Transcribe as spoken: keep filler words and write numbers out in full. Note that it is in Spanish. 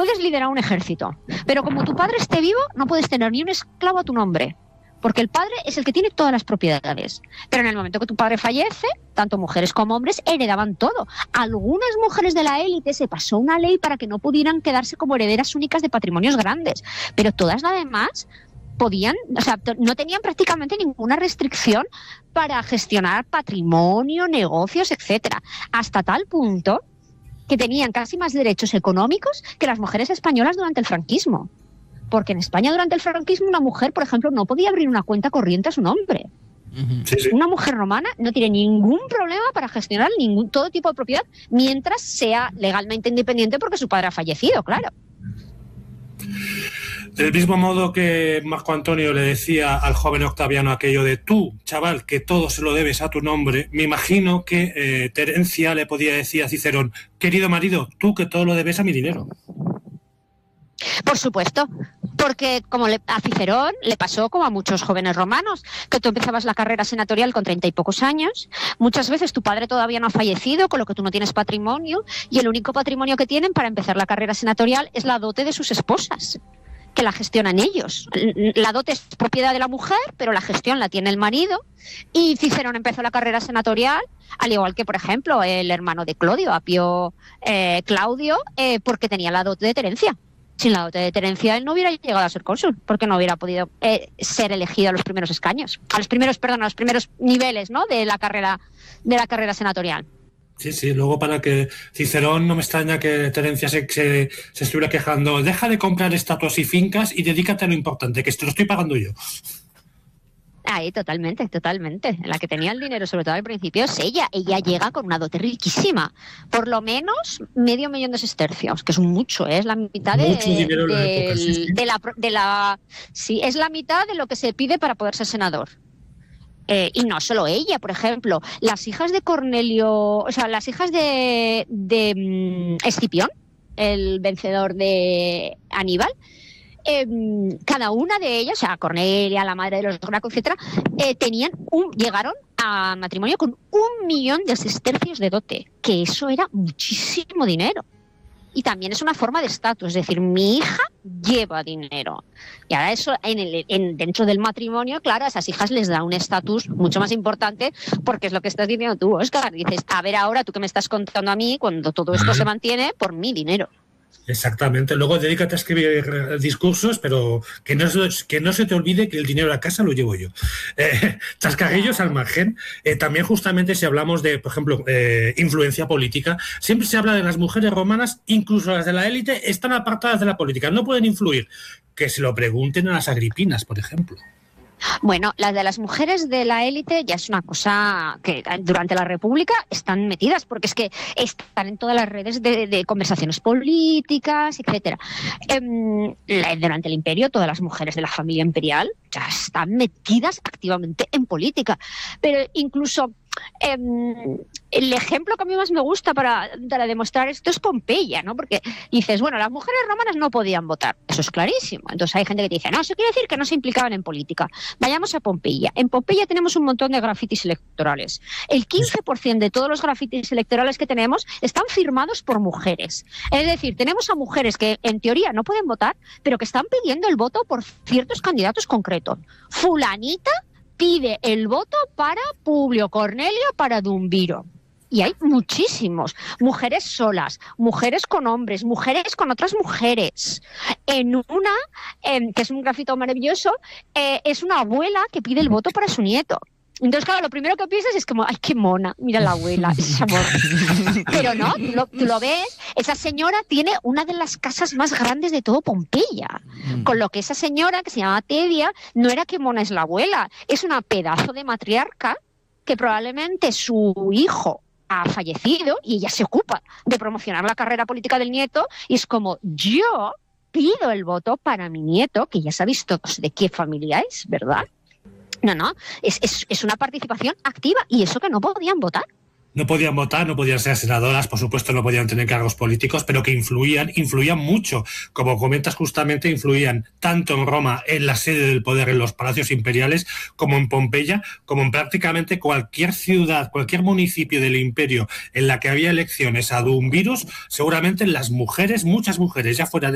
puedes liderar un ejército, pero como tu padre esté vivo, no puedes tener ni un esclavo a tu nombre, porque el padre es el que tiene todas las propiedades. Pero en el momento que tu padre fallece, tanto mujeres como hombres heredaban todo. Algunas mujeres de la élite se pasó una ley para que no pudieran quedarse como herederas únicas de patrimonios grandes, pero todas las demás podían, o sea, no tenían prácticamente ninguna restricción para gestionar patrimonio, negocios, etcétera, hasta tal punto que tenían casi más derechos económicos que las mujeres españolas durante el franquismo. Porque en España durante el franquismo una mujer, por ejemplo, no podía abrir una cuenta corriente a su nombre. Sí, sí. Una mujer romana no tiene ningún problema para gestionar ningún todo tipo de propiedad mientras sea legalmente independiente porque su padre ha fallecido, claro. Del mismo modo que Marco Antonio le decía al joven Octaviano aquello de tú, chaval, que todo se lo debes a tu nombre, me imagino que eh, Terencia le podía decir a Cicerón, querido marido, tú que todo lo debes a mi dinero. Por supuesto, porque como le, a Cicerón le pasó como a muchos jóvenes romanos, que tú empezabas la carrera senatorial con treinta y pocos años, muchas veces tu padre todavía no ha fallecido, con lo que tú no tienes patrimonio, y el único patrimonio que tienen para empezar la carrera senatorial es la dote de sus esposas, que la gestionan ellos. La dote es propiedad de la mujer, pero la gestión la tiene el marido, y Cicerón empezó la carrera senatorial, al igual que, por ejemplo, el hermano de Clodio, Apio eh, Claudio, eh, porque tenía la dote de Terencia. Sin la dote de Terencia él no hubiera llegado a ser cónsul, porque no hubiera podido eh, ser elegido a los primeros escaños, a los primeros, perdón, a los primeros niveles, ¿no?, de la carrera, de la carrera senatorial. Sí, sí, luego para que Cicerón, no me extraña que Terencia se, se, se estuviera quejando, deja de comprar estatuas y fincas y dedícate a lo importante, que esto lo estoy pagando yo. Ahí, totalmente, totalmente. La que tenía el dinero, sobre todo al principio, es ella. Ella llega con una dote riquísima. Por lo menos medio millón de sestercios, que es mucho, ¿eh? Es la mitad de, mucho dinero en la de, época, sí, sí. de, la, de la... Sí, es la mitad de lo que se pide para poder ser senador. Eh, y no solo ella, por ejemplo, las hijas de Cornelio, o sea, las hijas de, de um, Escipión, el vencedor de Aníbal, Eh, cada una de ellas, o sea, Cornelia, la madre de los Graco, etcétera, eh, tenían un, llegaron a matrimonio con un millón de sestercios de dote, que eso era muchísimo dinero. Y también es una forma de estatus, es decir, mi hija lleva dinero. Y ahora eso, en el, en, dentro del matrimonio, claro, a esas hijas les da un estatus mucho más importante, porque es lo que estás diciendo tú, Óscar. Dices, a ver ahora, tú que me estás contando a mí, cuando todo esto se mantiene por mi dinero. Exactamente. Luego dedícate a escribir discursos, pero que no, que no se te olvide que el dinero a casa lo llevo yo. Eh, chascarrillos al margen. Eh, también justamente si hablamos de, por ejemplo, eh, influencia política, siempre se habla de las mujeres romanas, incluso las de la élite, están apartadas de la política, no pueden influir. Que se lo pregunten a las agripinas, por ejemplo. Bueno, las de las mujeres de la élite ya es una cosa que durante la República están metidas, porque es que están en todas las redes de, de conversaciones políticas, etcétera. Eh, durante el Imperio, todas las mujeres de la familia imperial ya están metidas activamente en política. Pero incluso eh, el ejemplo que a mí más me gusta para, para demostrar esto es Pompeya, ¿no? Porque dices, bueno, las mujeres romanas no podían votar, eso es clarísimo. Entonces hay gente que te dice, no, eso quiere decir que no se implicaban en política. Vayamos a Pompeya. En Pompeya tenemos un montón de grafitis electorales. El quince por ciento de todos los grafitis electorales que tenemos están firmados por mujeres. Es decir, tenemos a mujeres que en teoría no pueden votar, pero que están pidiendo el voto por ciertos candidatos concretos. Fulanita pide el voto para Publio Cornelio, para Dumbiro. Y hay muchísimos. Mujeres solas, mujeres con hombres, mujeres con otras mujeres. En una, eh, que es un grafito maravilloso, eh, es una abuela que pide el voto para su nieto. Entonces, claro, lo primero que piensas es como, ay, qué mona, mira la abuela, ese amor. Pero no, tú lo, tú lo ves, esa señora tiene una de las casas más grandes de todo Pompeya. Con lo que esa señora, que se llama Tevia, no era que mona es la abuela, es una pedazo de matriarca que probablemente su hijo ha fallecido y ella se ocupa de promocionar la carrera política del nieto, y es como, yo pido el voto para mi nieto, que ya sabéis todos de qué familia es, ¿verdad? No, no, es, es, es una participación activa, y eso que no podían votar. No podían votar, no podían ser senadoras, por supuesto no podían tener cargos políticos, pero que influían, influían mucho. Como comentas justamente, influían tanto en Roma, en la sede del poder, en los palacios imperiales, como en Pompeya, como en prácticamente cualquier ciudad, cualquier municipio del imperio en la que había elecciones a Dumvirus. Seguramente las mujeres, muchas mujeres, ya fuera de